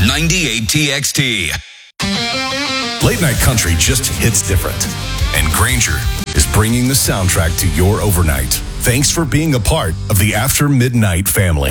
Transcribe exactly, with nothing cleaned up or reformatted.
ninety-eight T X T. Late night country just hits different. And Granger is bringing the soundtrack to your overnight. Thanks for being a part of the After Midnight family.